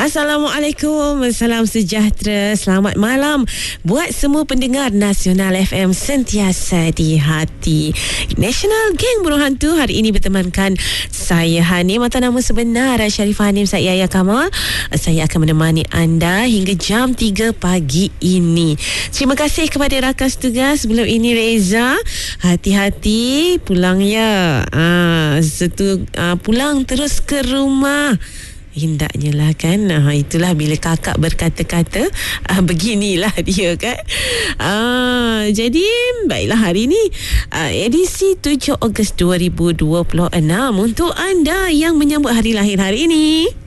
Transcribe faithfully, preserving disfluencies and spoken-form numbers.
Assalamualaikum, salam sejahtera, selamat malam buat semua pendengar Nasional F M sentiasa di hati. National Gang Burung Hantu hari ini bertemankan saya Hanim atau nama sebenar Sharifah Hanim Said Yahya Kamal. Saya akan menemani anda hingga jam tiga pagi ini. Terima kasih kepada rakan tugas sebelum ini Reza. Hati-hati pulang ya. Ah, setu ah, pulang terus ke rumah. Hendaknya lah kan. ah, Itulah bila kakak berkata-kata, ah, beginilah dia kan. ah, Jadi baiklah, hari ini ah, edisi tujuh Ogos dua ribu dua puluh enam untuk anda yang menyambut hari lahir hari ini.